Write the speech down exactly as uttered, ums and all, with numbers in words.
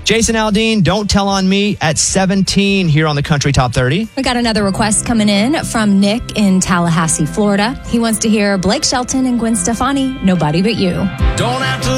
Jason Aldean, Don't Tell on Me at seventeen here on the Country Top thirty. We got another request coming in from Nick in Tallahassee, Florida. He wants to hear Blake Shelton and Gwen Stefani, Nobody But You. Don't have to